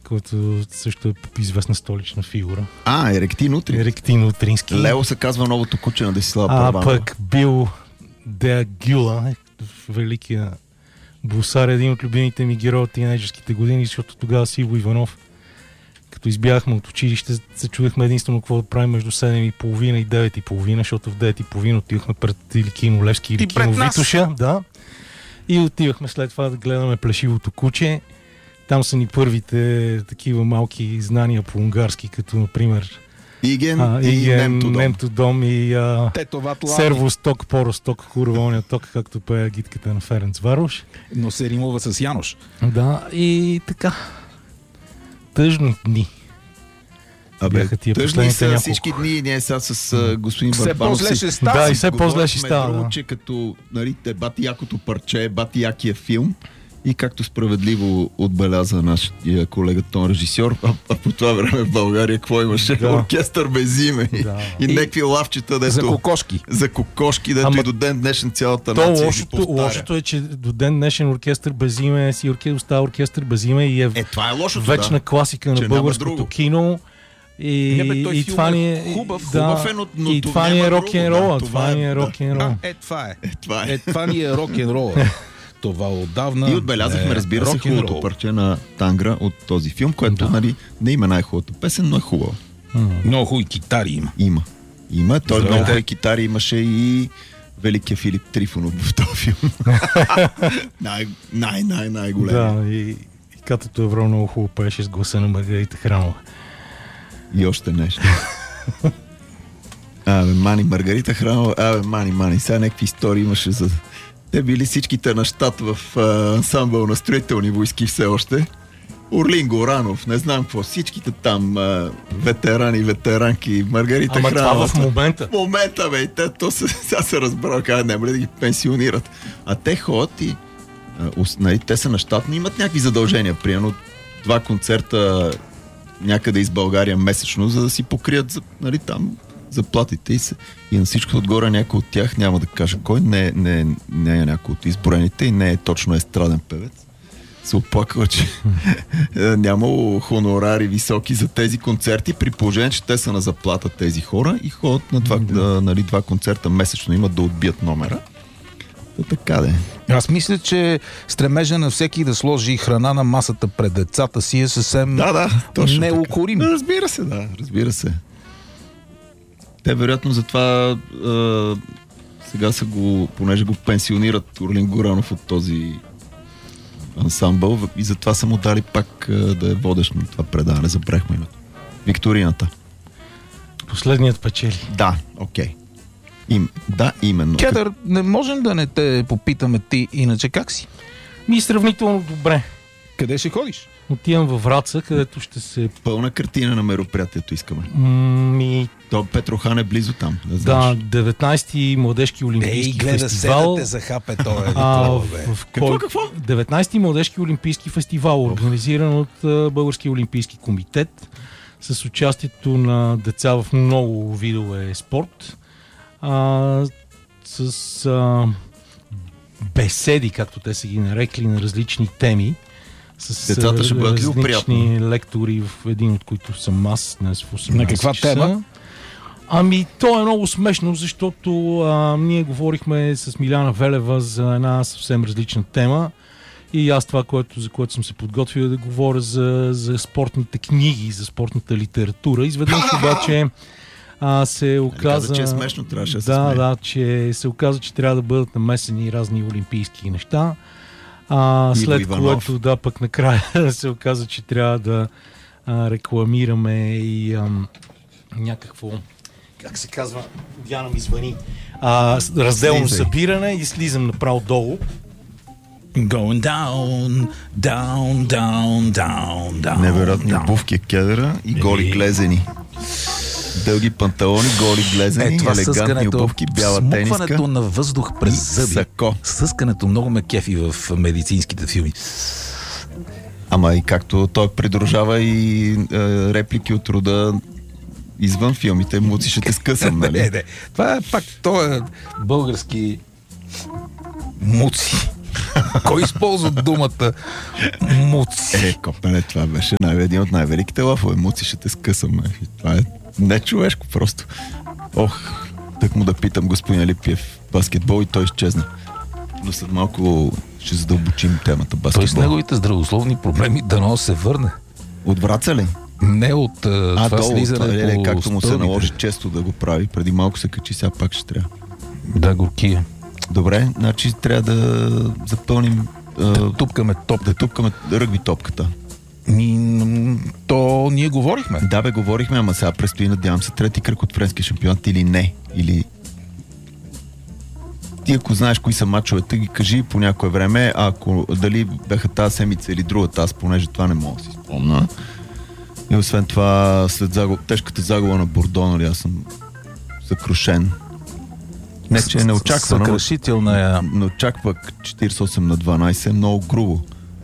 който също е известна столична фигура. Еректин Утрин. Еректин Утрински. Лео се казва новото куче на Десислава Първанова. Пък Бил Де Гюла, великия бусар, един от любимите ми герои от тинейджерските години, защото тогава с Иво Иванов, като избягахме от училище, се чудехме единствено какво да правим между 7:30 и 9:30, защото в 9:30 отивахме пред или кино Левски, или кино Витоша. Да. И отивахме след това да гледаме Плешивото куче. Там са ни първите такива малки знания по унгарски, като например Иген, Немто дом и Серво сток, поро сток, курвоня ток, както пее гидката на Ференц Варош. Но се римува с Янош. Да, и така. Тъжни дни. Тъжни са всички дни. Ние сега с господин Барбанов все по-зле ще става. Да, и все по-зле ще става. Че като бати якото парче, бати якия филм. И както справедливо отбеляза нашия колега тон режисьор, а по това време в България какво имаше? Да. Оркестър без име. Да. И някакви лавчета, дето... За кокошки. За кокошки, дето и до ден днешен цялата нация ги повтаря. Лошото е, че до ден днешен оркестър без име си остава оркестър без име и това е лошото, вечна класика на българското кино. И това ни е хубав но и това ни е рок-н-рола. Това ни е рок-н-рол. Това ни е рок-н-рола. Това отдавна. И отбелязахме, разбира се, хубавото парче на Тангра от този филм, което не има най-хубавата песен, но е хубава. Много хубави китари има. Има. Той много хубави китари имаше и великия Филип Трифонов в този филм. Най-големия. Да, и Катото Евро много хубаво пееше с гласа на Маргарита Храмова. И още нещо. Маргарита Храмова. Мани. Сега някакви истории имаше за... Те били всичките на щат в ансамбъл на строителни войски все още. Орлин Горанов, не знам какво, всичките там ветерани, ветеранки, Маргарита Храмова. Това в момента. В момента, бе, те сега се разбраха, няма ли да ги пенсионират. А те ходят и те са на щат, но имат някакви задължения. Примерно 2 концерта някъде из България месечно, за да си покрият там заплатите и на всичко отгоре някой от тях, няма да кажа кой, не е някой от изброените и не е точно естраден певец. Се оплаква, че нямало хонорари високи за тези концерти, при положение, че те са на заплата тези хора и ходят на 2 концерта месечно, имат да отбият номера. Така де. Аз мисля, че стремежа на всеки да сложи храна на масата пред децата си е съвсем неукорим. Разбира се. Те вероятно затова сега са понеже го пенсионират Орлин Горанов от този ансамбъл и затова са му дали пак да е водещ на това предаване. Забрахме името. Викторината. Последният печели. Да, окей. Да, именно. Кедър, не можем да не те попитаме ти иначе как си? Сравнително добре. Къде ще ходиш? Отивам във Враца, където ще се... Пълна картина на мероприятието искаме. То Петрохан е близо там. Да, 19-ти младежки олимпийски фестивал. Гледа за хапе, Какво? 19-ти младежки олимпийски фестивал, организиран от Българския олимпийски комитет, с участието на деца в много видове спорт, с беседи, както те са ги нарекли, на различни теми. С децата ще бъдат различни лектори, в един от които съм аз днес в 18 На каква тема? То е много смешно, защото ние говорихме с Миляна Велева за една съвсем различна тема и аз това, за което съм се подготвил, е да говоря за спортните книги, за спортната литература. Изведнъж обаче се оказа... че е смешно, трябваше да се смее. Да, че се оказа, че трябва да бъдат намесени разни олимпийски неща. След което, пък накрая се оказа, че трябва да рекламираме и някакво, как се казва, Диана ми звъни, разделно събиране и слизам направо долу. Going down, down, down, down, down. Невероятни обувки кедъра и голи глезени. Дълги панталони, голи глезени, елегантни обувки, бяла тениска. Смукването на въздух през зъби. Сако. Съскането много ме кефи в медицинските филми. Ама и както той придружава и реплики от рода извън филмите, муци ще те скъсам, нали? Не. Това е пак, той е български муци. Кой използва думата муци? Копеле, това беше един от най-великите лафове. Муци ще те скъсаме. Това е нечовешко просто. Так му да питам господин Алипиев баскетбол и той изчезна. Но след малко ще задълбочим темата баскетбол. Той с неговите здравословни проблеми дано се върне. От Враца ли? Не от това слизане по както му се стълбите. наложи често да го прави. Преди малко се качи, сега пак ще трябва. Да, горкия. Добре, значи трябва да запълним... Да тупкаме топ. Да тупкаме ръгби топката. То ние говорихме. Да, бе, говорихме, ама сега предстои, надявам се, трети кръг от френския шампионат или не. Или... Ти, ако знаеш кои са мачовете, ги кажи по някое време, ако дали бяха тази седмица или другата, аз понеже това не мога да си спомня. И освен това, след тежката загуба на Бордо, нали, аз съм съкрушен. Не, че е неочаквано. Съкрушителна но чак пък 48-12 е много грубо.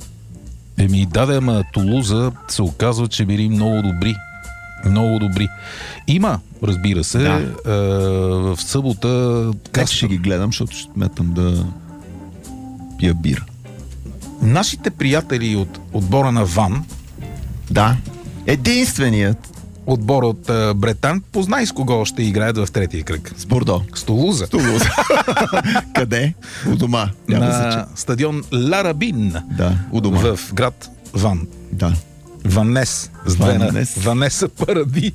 Ама Тулуза се оказва, че били много добри. Много добри. Има, разбира се, в събота... Как ще ги гледам, защото ще сметам да пия бира. Нашите приятели от отбора на Ван, да, единственият отбор от Бретан, познай с кого ще играят в третия кръг. С Бордо. С Тулуза. Къде? У дома. На стадион Ларабин. Да, у дома. В град Ван. Да. Ванес. Ванеса Паради.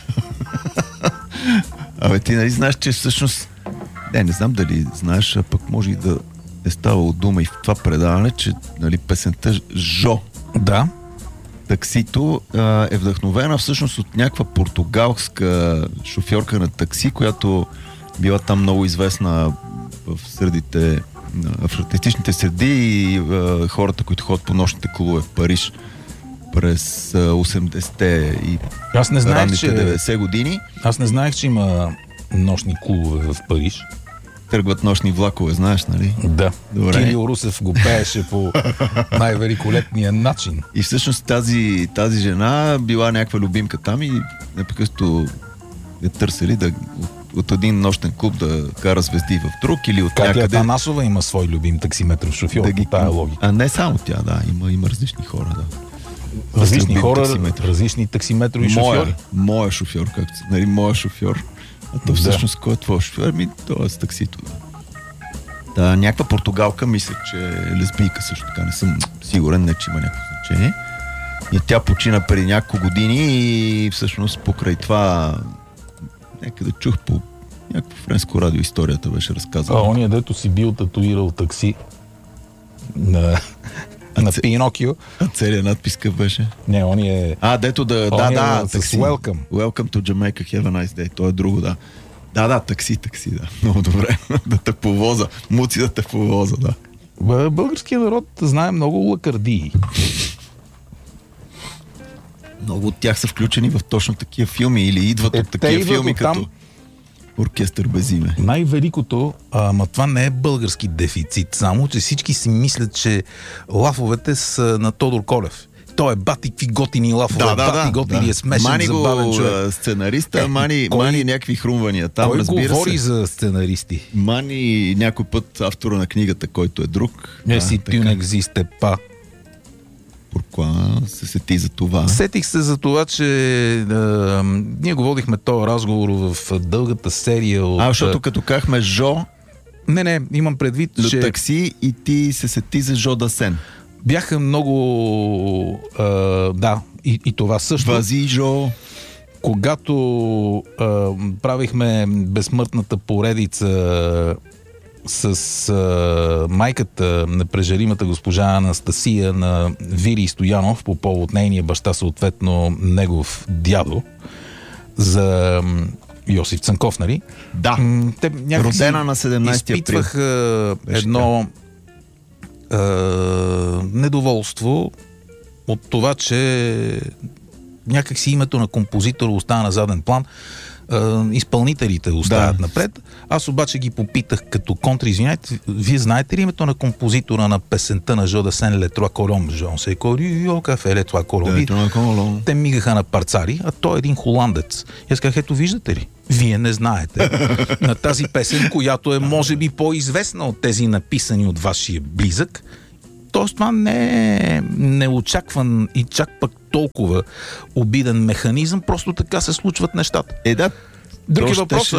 Абе, ти нали знаеш, че всъщност... Не знам дали знаеш, а пък може и да е ставало дума и в това предаване, че нали, песента Жо. Да. Таксито е вдъхновена всъщност от някаква португалска шофьорка на такси, която била там много известна в средите, в артистичните среди и хората, които ходят по нощните клубове в Париж през 80-те и ранните 90 години. Аз не знаех, че има нощни клубове в Париж. Тръгват нощни влакове, знаеш, нали? Да. Добре. Кирил Русев го пееше по най-великолепния начин. И всъщност тази жена била някаква любимка там и непрекъснато я търсили от един нощен клуб да кара звезди в друг или от някъде... Как Атанасова има свой любим таксиметров шофьор по тая логика. А не само тя, да. Има различни хора, да. Различни хора, различни таксиметрови шофьори. Моя шофьор, както се нали, моя шофьор. А то всъщност кой е твой шофьор? Това е с таксито. Да, някаква португалка, мисля, че е лесбийка също така. Не съм сигурен, не че има някакво значение. И тя почина преди няколко години и всъщност покрай това някъде чух по някакво френско радио историята беше разказана. Ония дето си бил татуирал такси на Пинокио. А целият надпис къв беше? Не, он е... дето с Welcome. Welcome to Jamaica, have a nice day. То е друго, да. Да, такси, да. Много добре. Да те повоза. Муци да те повоза, да. Българският народ знае много лакардии. Много от тях са включени в точно такива филми или идват от такива филми, като там... Оркестър без име. Най-великото, ама това не е български дефицит, само че всички си мислят, че лафовете са на Тодор Колев. Той е бати какви готини лафове, бати готини е смешен, забавен човек. Сценариста, мани някакви хрумвания. Там, кой говори за сценаристи? Мани някой път автора на книгата, който е друг. Не си tu n'existe pas. Pourquoi се сети за това? Сетих се за това, че ние го водихме този разговор в дългата серия от... защото като казахме Жо... Не, имам предвид, че... такси и ти се сети за Жо Дасен. Бяха много... и това също. Вази, Жо... Когато правихме безсмъртната поредица с майката на прежалимата госпожа Анастасия на Вири Стоянов по повод нейния баща, съответно негов дядо, за Йосиф Цанков, нали? Да. Те родена на 17 април. Изпитваха едно недоволство от това, че някак си името на композитора остана на заден план. изпълнителите оставят напред. Аз обаче ги попитах като контра, извиняйте, вие знаете ли името на композитора на песента на Жо Дасен «Le Trois Colombes»? Жон се кори, кафе «Le Trois Colombes». Те мигаха на парцари, а той е един холандец. И аз казах, ето виждате ли? Вие не знаете на тази песен, която е може би по-известна от тези написани от вашия близък. Тоест това не е неочакван и чак пък толкова обиден механизъм, просто така се случват нещата. Да. Други въпроси,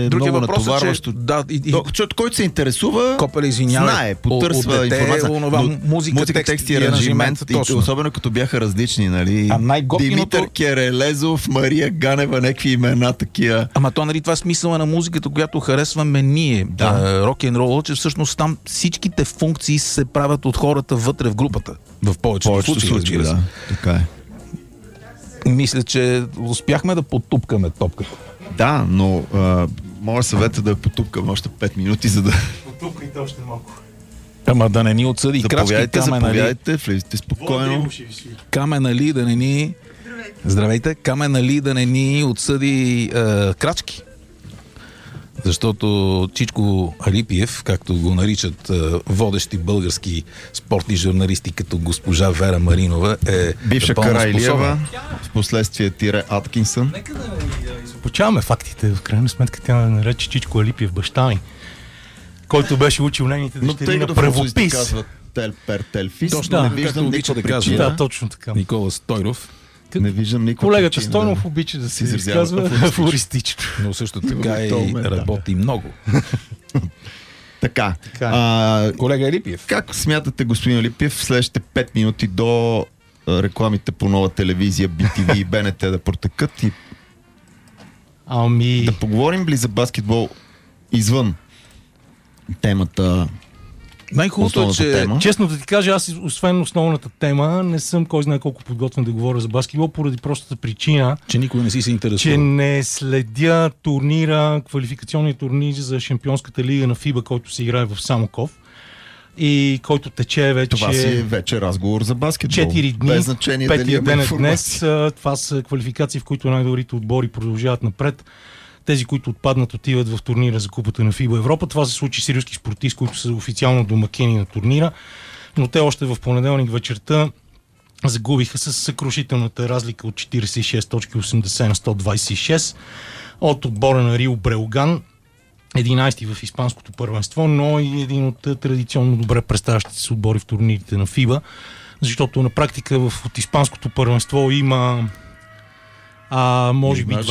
човек, който се интересува, знае, потърсва информация. Музика, текст и аранжимент, особено като бяха различни, нали? Димитър Керелезов, Мария Ганева, някакви имена такива. Ама то, нали, това е смисъла на музиката, която харесваме ние, рок-н-рол, че всъщност там всичките функции се правят от хората вътре в групата. В повечето случаи, да. Така е. Мисля, че успяхме да потупкаме топката. Да, но моят съвет е да потупкам още 5 минути, за да... Потупкайте още малко. Ама да не ни отсъди крачки. Заповядайте, влезете спокойно. Камен Али да не ни... Здравейте, Камен Али да не ни отсъди крачки. Защото Чичко Алипиев, както го наричат водещи български спортни журналисти като госпожа Вера Маринова, е бивша Карайлиева, в последствие Тире Аткинсън. Нека да изопачаваме фактите. В крайна сметка тя нарече Чичко Алипиев баща ми, който беше учил нейните дъщери на правопис. Точно, не виждам никаква причина. Да, точно така. Никола Стойров. Не виждам никаква колегата Стойнов обича да се изказва афористично. Но също така и работи много. Така. Колега Алипиев. Как смятате, господин Алипиев, в следващите 5 минути до рекламите по Нова телевизия, BTV и БНТ да протекат и да поговорим ли за баскетбол извън темата? Най-хубавото е, че... Честно да ти кажа, аз освен основната тема, не съм кой знае колко подготвен да говоря за баскетбол, поради простата причина, че никой не си се интересува. Че не следя турнира, квалификационния турнир за Шампионската лига на ФИБА, който се играе в Самоков и който тече вече... Това си е вече разговор за баскетбол. 4 дни, без значение дали ден е днес. Това са квалификации, в които най-добрите отбори продължават напред. Тези, които отпаднат, отиват в турнира за Купата на ФИБА Европа. Това се случи с сирийски спортисти, които са официално домакини на турнира, но те още в понеделник вечерта загубиха с съкрушителната разлика от 46 точки 80 на 126 от отбора на Рио Бреоган, 11-ти в испанското първенство, но и един от традиционно добре представящите се отбори в турнирите на ФИБА, защото на практика от испанското първенство има може би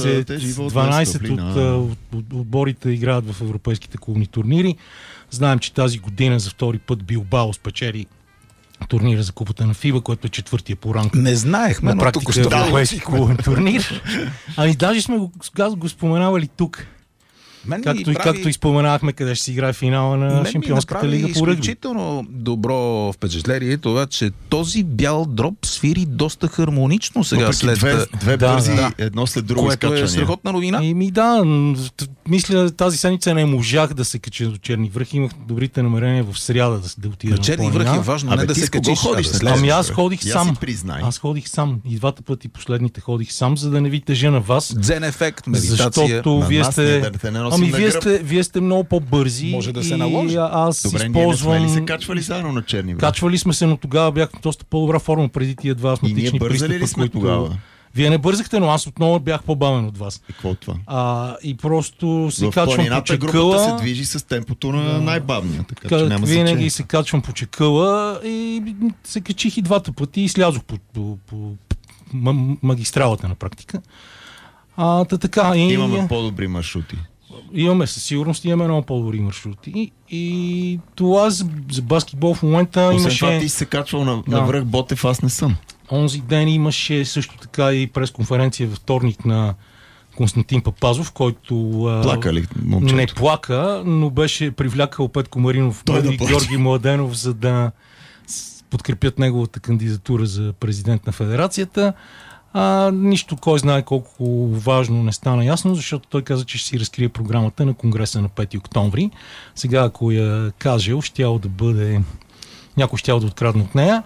12 от отборите играят в европейските клубни турнири. Знаем, че тази година за втори път Билбао спечели турнира за Купата на ФИБА, което е четвъртия по ранг. Не знаехме, на практика европейски клубен турнир. Ами даже сме го споменавали тук. Както изпоменахме къде ще си играе финала на Шампионската лига по ръгби. Изключително добро впечатление е това, че този бял дроб свири доста хармонично сега след... Две бързи, едно след друго изкачване. Което е страхотна новина. Мисля, тази седмица не можах да се кача до Черни връх. Имах добрите намерения в сряда да отида на Черни връх е важно, не да се качиш. Ами аз ходих сам. И двата пъти последните ходих сам, за да не ви тежа на вас. Дзен ефект, медитация. Защото вие сте много по-бързи. Може да се наложи. Аз добре, използвам... ние не сме ли се качвали заедно на Черни връх? Качвали сме се, но тогава бях в доста по-добра форма преди тия два астматични пристъпа. И ние бързали ли сме тогава? Вие не бързахте, но аз отново бях по-бавен от вас. И какво това? И просто се качвам по чекъла. Групата се движи с темпото на най-бавния. Така, че няма винаги значение. се качвам по чекъла и се качих и двата пъти и слязох по магистралата на практика. Така, имаме по-добри маршрути. Със сигурност имаме много по-добри маршрути. И това за баскетбол в момента имаше... Освен това ти се качвал на връх Ботев, аз не съм. Онзи ден имаше също така и пресконференция във вторник на Константин Папазов, който плака ли момчето? Не плака, но беше привлякал Петко Маринов и Георги Младенов, за да подкрепят неговата кандидатура за президент на федерацията. Нищо кой знае колко важно не стана ясно, защото той каза, че ще си разкрие програмата на Конгреса на 5 октомври. Сега, ако я кажел, някой щял да открадне от нея.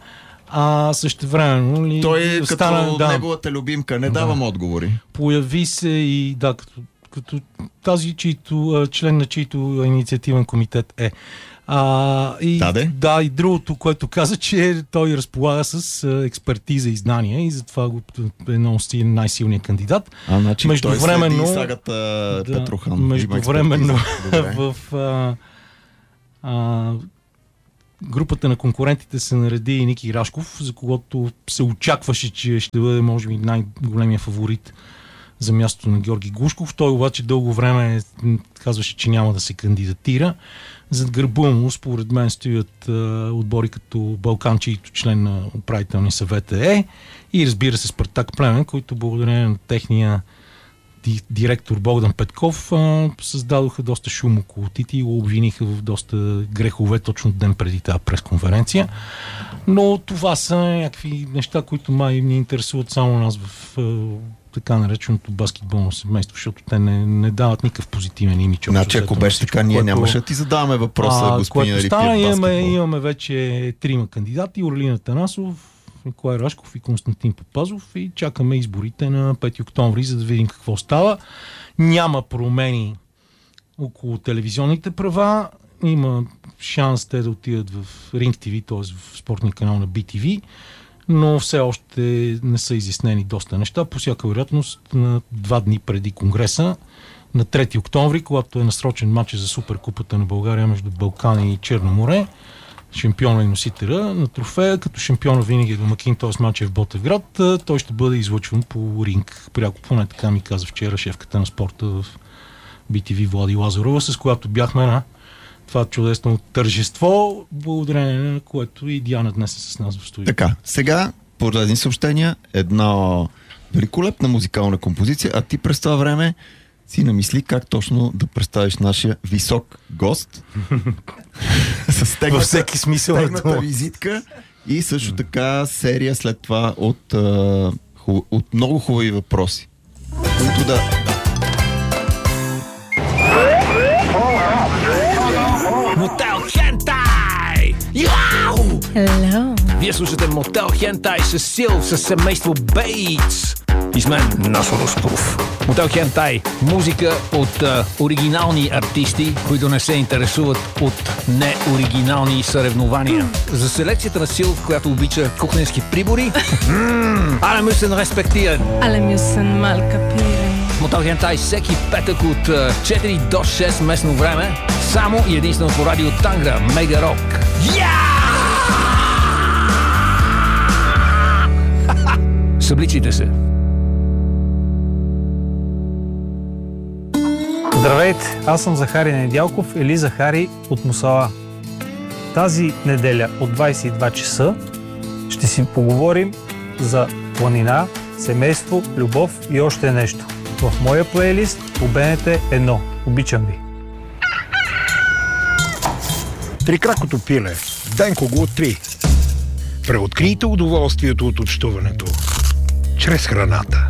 Същевременно той е като неговата любимка, не давам отговори. Появи се и като тази, член на чийто инициативен комитет е. И другото, което каза, че той разполага с експертиза и знания и затова е най-силният кандидат. Значи междувременно, той следи сагата Петрохан. Междувременно в групата на конкурентите се нареди и Ники Рашков, за когото се очакваше, че ще бъде може би най-големия фаворит за мястото на Георги Глушков. Той обаче дълго време казваше, че няма да се кандидатира. Зад гърба му, според мен, стоят отбори като Балкан, чийто член на управителния съвет е, и разбира се Спартак Плевен, които благодарение на техния директор Богдан Петков създадоха доста шум около Тити и го обвиниха в доста грехове точно ден преди тази пресконференция. Но това са някакви неща, които май ни интересуват само нас в така нареченото баскетболно семейство, защото те не дават никакъв позитивен имидж. Значи, ако беше така, ние нямаше да ти задаваме въпроса, господин Рипиев. Имаме вече 3 кандидати: Орлин Атанасов, Николай Рашков и Константин Попазов, и чакаме изборите на 5 октомври, за да видим какво става. Няма промени около телевизионните права. Има шанс те да отидат в Ring TV, т.е. в спортния канал на BTV, но все още не са изяснени доста неща. По всяка вероятност, на 2 дни преди Конгреса, на 3 октомври, когато е насрочен матч за Суперкупата на България между Балкан и Черно море, шампиона и носителя на трофея, като шампиона винаги е домакин, т.е. матч е в Ботевград, той ще бъде излъчван по ринг. Пряко, поне така ми каза вчера шефката на спорта в BTV Влади Лазарова, с която бяхме на това чудесно тържество, благодарение на което и Диана днес е с нас в студио. Така, сега поредни съобщения, една великолепна музикална композиция, а ти през това време си намисли как точно да представиш нашия висок гост с тегната визитка и също така серия след това от много хубави въпроси, които да... Мотел Хентай! Яу! Hello! Вие слушате Мотел Хентай с Сил, с семейство Бейтс. И с мен Насо Роспов. Мотел Хентай. Музика от оригинални артисти, които не се интересуват от неоригинални съревнования. За селекцията на Сил, която обича кухненски прибори. Але мюсен респектиран. Але мюсен мал капиран. Мотел Хентай всеки петък от 4 до 6 местно време. Само и единствено по радио Тангра. Мега Рок. Събличайте се. Здравейте, аз съм Захари Недялков или Захари от Мусала. Тази неделя от 22 часа ще си поговорим за планина, семейство, любов и още нещо. В моя плейлист по БНТ 1. Обичам ви! Трикракото пиле. Денко го откри. Преоткрийте удоволствието от общуването чрез храната.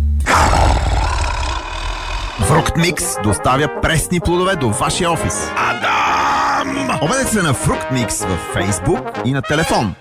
Фруктмикс доставя пресни плодове до вашия офис. Адам! Обадете се на Фруктмикс във Facebook и на телефон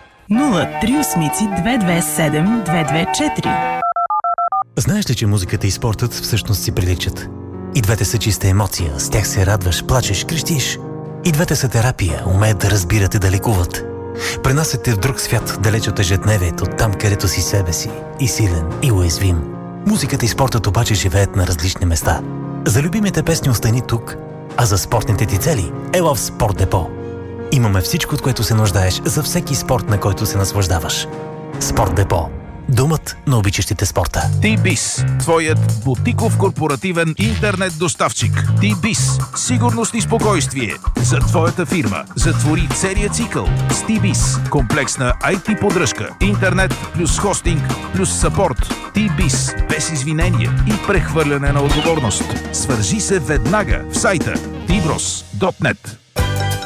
038-227-224. Знаеш ли, че музиката и спортът всъщност си приличат? И двете са чиста емоция, с тях се радваш, плачеш, крещиш. И двете са терапия, умеят да разбират и да лекуват. Пренасят те в друг свят, далеч от ежедневието, там където си себе си, и силен, и уязвим. Музиката и спортът обаче живеят на различни места. За любимите песни остани тук, а за спортните ти цели ела в Спорт Депо. Имаме всичко, от което се нуждаеш за всеки спорт, на който се наслаждаваш. Спорт Депо. Думът на обичащите спорта. T-Biz, твоят бутиков корпоративен интернет доставчик. T-Biz, сигурност и спокойствие за твоята фирма. Затвори целия цикъл с T-Biz. Комплексна IT поддръжка, интернет плюс хостинг плюс съпорт. T-Biz, без извинения и прехвърляне на отговорност. Свържи се веднага в сайта tbros.net.